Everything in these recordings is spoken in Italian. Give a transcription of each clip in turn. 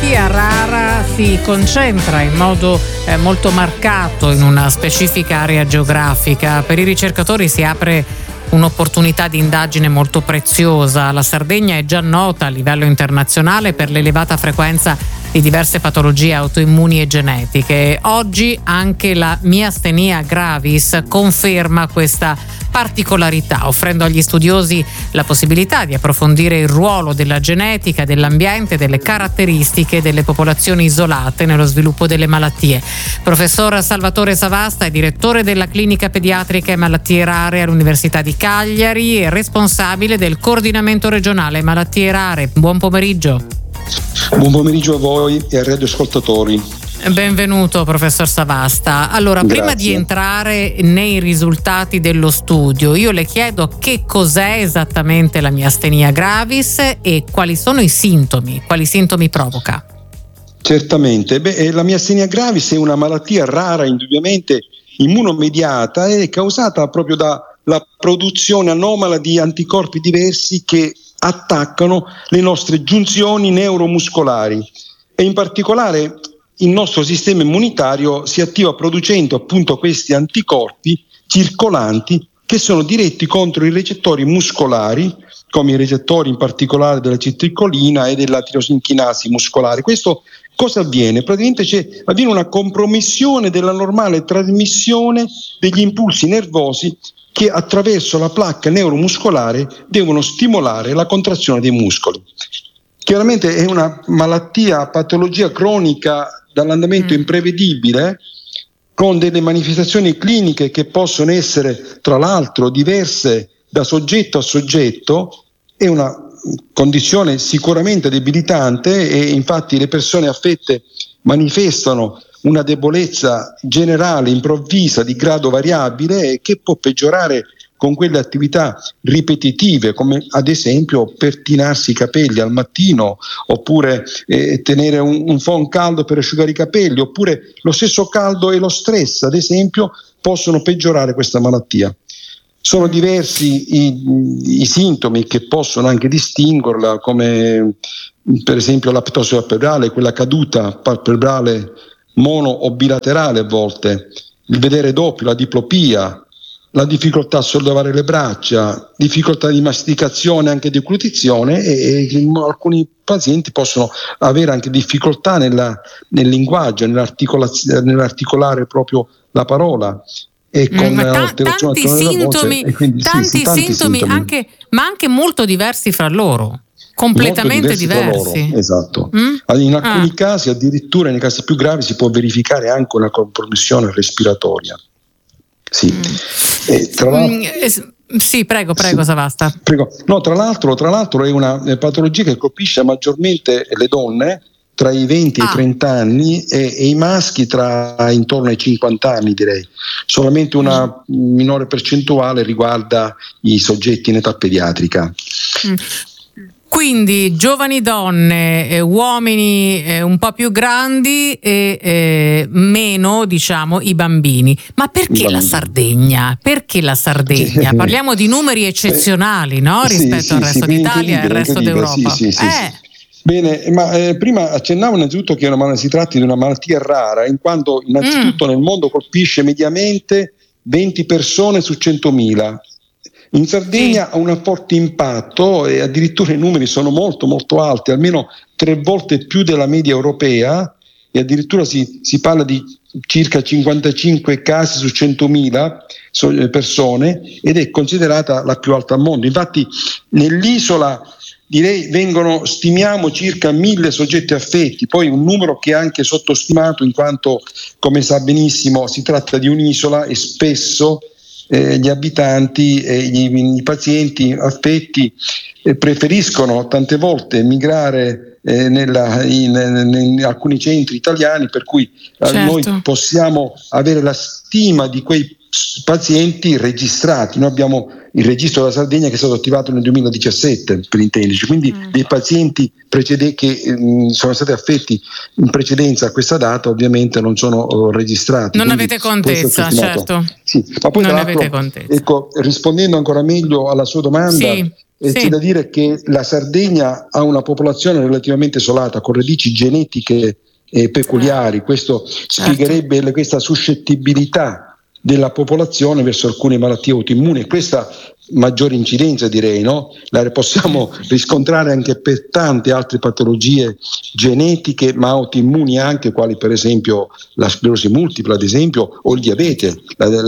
malattia rara si concentra in modo molto marcato in una specifica area geografica. Per i ricercatori si apre un'opportunità di indagine molto preziosa. La Sardegna è già nota a livello internazionale per l'elevata frequenza di diverse patologie autoimmuni e genetiche. Oggi anche la miastenia gravis conferma questa particolarità, offrendo agli studiosi la possibilità di approfondire il ruolo della genetica, dell'ambiente, delle caratteristiche delle popolazioni isolate nello sviluppo delle malattie. Professor Salvatore Savasta è direttore della clinica pediatrica e malattie rare all'Università di Cagliari e responsabile del coordinamento regionale malattie rare. Buon pomeriggio. Buon pomeriggio a voi e ai radioascoltatori. Benvenuto professor Savasta. Allora, Grazie. Prima di entrare nei risultati dello studio, io le chiedo che cos'è esattamente la miastenia gravis e quali sono i sintomi, quali sintomi provoca? Certamente, la miastenia gravis è una malattia rara, indubbiamente immunomediata, e causata proprio dalla produzione anomala di anticorpi diversi che attaccano le nostre giunzioni neuromuscolari e in particolare il nostro sistema immunitario si attiva producendo appunto questi anticorpi circolanti che sono diretti contro i recettori muscolari, come i recettori in particolare dell'acettilcolina e della tirosinchinasi muscolare. Questo cosa avviene? Praticamente avviene una compromissione della normale trasmissione degli impulsi nervosi che attraverso la placca neuromuscolare devono stimolare la contrazione dei muscoli. Chiaramente è una malattia, patologia cronica dall'andamento imprevedibile, con delle manifestazioni cliniche che possono essere tra l'altro diverse da soggetto a soggetto. È una condizione sicuramente debilitante e infatti le persone affette manifestano una debolezza generale improvvisa di grado variabile e che può peggiorare con quelle attività ripetitive, come ad esempio pettinarsi i capelli al mattino, oppure tenere un phon caldo per asciugare i capelli, oppure lo stesso caldo e lo stress, ad esempio, possono peggiorare questa malattia. Sono diversi i sintomi che possono anche distinguerla, come per esempio la ptosi palpebrale, quella caduta palpebrale mono o bilaterale a volte, il vedere doppio, la diplopia, la difficoltà a sollevare le braccia, difficoltà di masticazione, anche di deglutizione e alcuni pazienti possono avere anche difficoltà nel linguaggio, nell'articolare proprio la parola. E con tanti sintomi, tanti sintomi anche, ma anche molto diversi fra loro. Completamente diversi. Esatto. In alcuni casi, addirittura nei casi più gravi, si può verificare anche una compromissione respiratoria. Sì. E tra l'altro, sì, prego, Savasta. Prego. No, tra l'altro è una patologia che colpisce maggiormente le donne tra i 20 e i 30 anni e i maschi tra intorno ai 50 anni, direi. Solamente una minore percentuale riguarda i soggetti in età pediatrica. Quindi giovani donne, uomini un po' più grandi e meno, diciamo, i bambini. Ma perché la Sardegna? Perché la Sardegna? Parliamo di numeri eccezionali, no? Rispetto al resto d'Italia e al resto d'Europa. Sì. Bene, ma prima accennavo innanzitutto che si tratti di una malattia rara, in quanto innanzitutto nel mondo colpisce mediamente 20 persone su 100.000. In Sardegna ha un forte impatto e addirittura i numeri sono molto molto alti, almeno 3 volte più della media europea, e addirittura si parla di circa 55 casi su 100.000 persone, ed è considerata la più alta al mondo. Infatti nell'isola direi stimiamo circa 1.000 soggetti affetti, poi un numero che è anche sottostimato in quanto, come sa benissimo, si tratta di un'isola e spesso gli abitanti e i pazienti affetti preferiscono tante volte migrare in alcuni centri italiani, per cui noi possiamo avere la stima di quei pazienti registrati. Noi abbiamo il registro della Sardegna che è stato attivato nel 2017, per intenderci, quindi dei pazienti che sono stati affetti in precedenza a questa data ovviamente non sono registrati. Non avete contezza, certo. Sì, ma poi non avete contezza. Ecco, rispondendo ancora meglio alla sua domanda, C'è da dire che la Sardegna ha una popolazione relativamente isolata, con radici genetiche peculiari. Questo spiegherebbe questa suscettibilità della popolazione verso alcune malattie autoimmuni, e questa maggiore incidenza, direi, no? La possiamo riscontrare anche per tante altre patologie genetiche ma autoimmuni anche, quali per esempio la sclerosi multipla, ad esempio, o il diabete.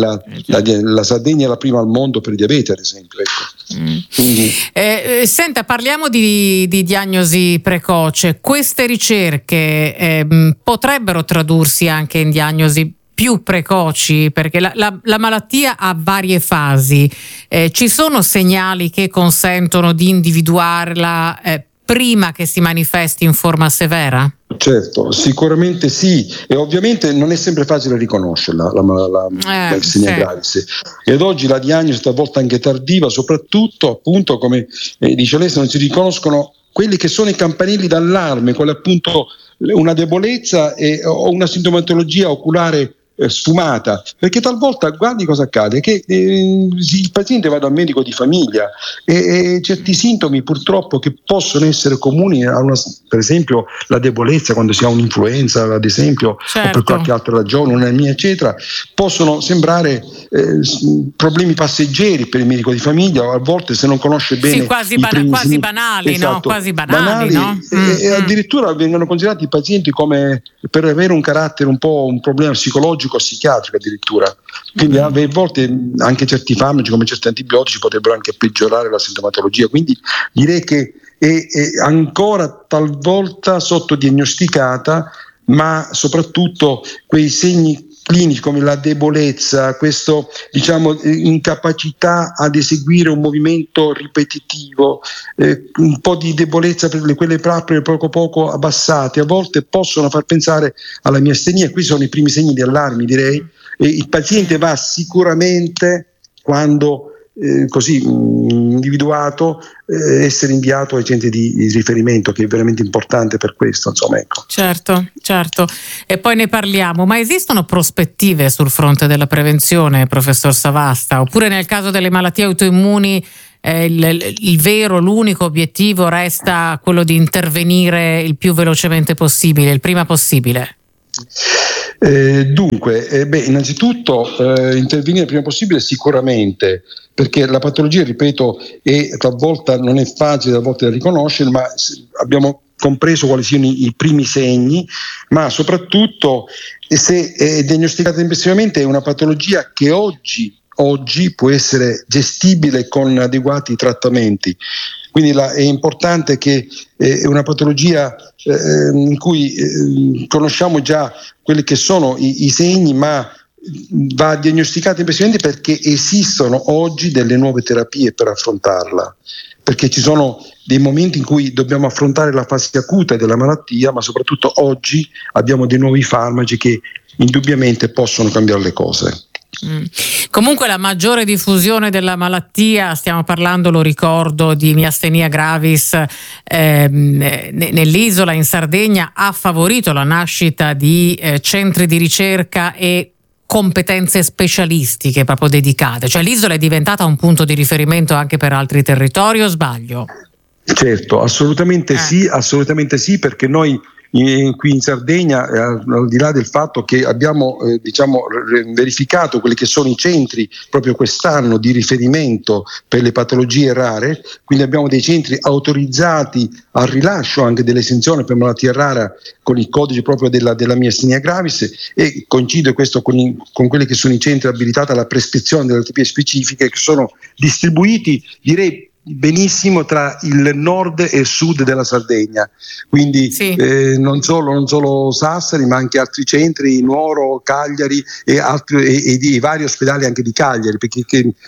La Sardegna è la prima al mondo per il diabete, ad esempio, ecco. Quindi... Senta, parliamo di diagnosi precoce. Queste ricerche potrebbero tradursi anche in diagnosi più precoci, perché la malattia ha varie fasi. Ci sono segnali che consentono di individuarla prima che si manifesti in forma severa? Certo, sicuramente sì, e ovviamente non è sempre facile riconoscerla la myasthenia gravis, ed oggi la diagnosi talvolta anche tardiva, soprattutto appunto, come dice lei, se non si riconoscono quelli che sono i campanelli d'allarme, quelle appunto una debolezza o una sintomatologia oculare sfumata, perché talvolta, guardi cosa accade, che il paziente va dal medico di famiglia e certi sintomi purtroppo che possono essere comuni per esempio la debolezza quando si ha un'influenza, ad esempio, o per qualche altra ragione, un'anemia eccetera, possono sembrare problemi passeggeri per il medico di famiglia, a volte se non conosce bene quasi banali, esatto, no? Quasi banali, no? E addirittura vengono considerati i pazienti come per avere un carattere un po' un problema psicologico psichiatrico addirittura, quindi a volte anche certi farmaci come certi antibiotici potrebbero anche peggiorare la sintomatologia, quindi direi che è ancora talvolta sottodiagnosticata, ma soprattutto quei segni clinici come la debolezza, questo incapacità ad eseguire un movimento ripetitivo, un po' di debolezza per quelle palpebre poco abbassate, a volte possono far pensare alla miastenia. Qui sono i primi segni di allarme, direi, e il paziente va sicuramente, quando così individuato, essere inviato ai centri di riferimento, che è veramente importante per questo, insomma, ecco. Certo, e poi ne parliamo, ma esistono prospettive sul fronte della prevenzione, professor Savasta, oppure nel caso delle malattie autoimmuni l'unico obiettivo resta quello di intervenire il più velocemente possibile, il prima possibile? Dunque, innanzitutto intervenire il prima possibile sicuramente, perché la patologia, ripeto, talvolta non è facile, talvolta da riconoscere, ma abbiamo compreso quali siano i primi segni, ma soprattutto se diagnosticata tempestivamente è una patologia che oggi può essere gestibile con adeguati trattamenti. Quindi è importante che è una patologia in cui conosciamo già quelli che sono i segni, ma va diagnosticata tempestivamente, perché esistono oggi delle nuove terapie per affrontarla, perché ci sono dei momenti in cui dobbiamo affrontare la fase acuta della malattia, ma soprattutto oggi abbiamo dei nuovi farmaci che indubbiamente possono cambiare le cose. Comunque la maggiore diffusione della malattia, stiamo parlando, lo ricordo, di miastenia gravis nell'isola, in Sardegna, ha favorito la nascita di centri di ricerca e competenze specialistiche proprio dedicate, cioè l'isola è diventata un punto di riferimento anche per altri territori, o sbaglio? Certo, assolutamente sì, perché noi qui in Sardegna, al di là del fatto che abbiamo verificato quelli che sono i centri proprio quest'anno di riferimento per le patologie rare, quindi abbiamo dei centri autorizzati al rilascio anche dell'esenzione per malattia rara con il codice proprio della miastenia gravis, e coincide questo con quelli che sono i centri abilitati alla prescrizione delle terapie specifiche, che sono distribuiti, direi, benissimo tra il nord e il sud della Sardegna, quindi non solo Sassari, ma anche altri centri, Nuoro, Cagliari e di vari ospedali anche di Cagliari, perché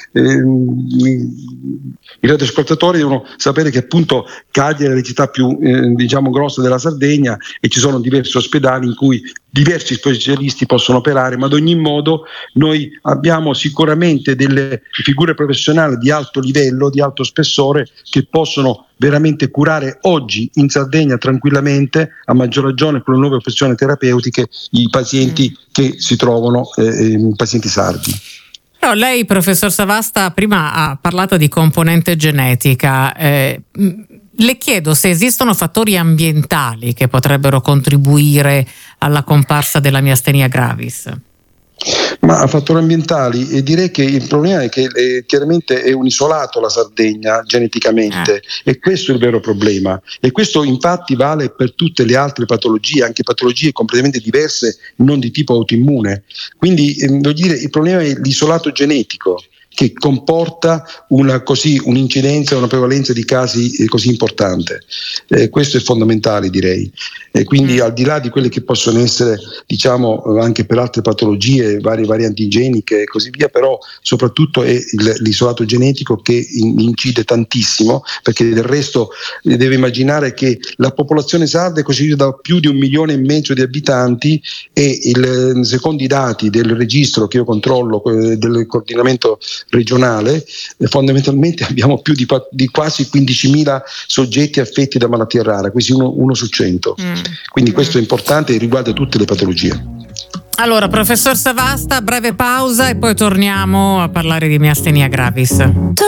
i radioascoltatori devono sapere che appunto Cagliari è la città più grossa della Sardegna, e ci sono diversi ospedali in cui diversi specialisti possono operare, ma ad ogni modo noi abbiamo sicuramente delle figure professionali di alto livello, di alto spessore, che possono veramente curare oggi in Sardegna tranquillamente, a maggior ragione con le nuove opzioni terapeutiche, i pazienti che si trovano, pazienti sardi. Però lei, professor Savasta, prima ha parlato di componente genetica. Le chiedo se esistono fattori ambientali che potrebbero contribuire alla comparsa della miastenia gravis. Ma a fattori ambientali direi che il problema è che chiaramente è un isolato la Sardegna geneticamente e questo è il vero problema, e questo infatti vale per tutte le altre patologie, anche patologie completamente diverse, non di tipo autoimmune. Quindi voglio dire, il problema è l'isolato genetico che comporta un'incidenza, una prevalenza di casi così importante. Questo è fondamentale, direi. Quindi al di là di quelle che possono essere, diciamo, anche per altre patologie, varie varianti igeniche e così via, però soprattutto è l'isolato genetico che incide tantissimo, perché del resto deve immaginare che la popolazione sarda è costituita da più di 1,5 milioni di abitanti e secondo i dati del registro che io controllo, del coordinamento regionale, fondamentalmente abbiamo più di quasi 15.000 soggetti affetti da malattia rara, quindi uno su 100. Quindi questo è importante e riguarda tutte le patologie. Allora, professor Savasta, breve pausa e poi torniamo a parlare di miastenia gravis.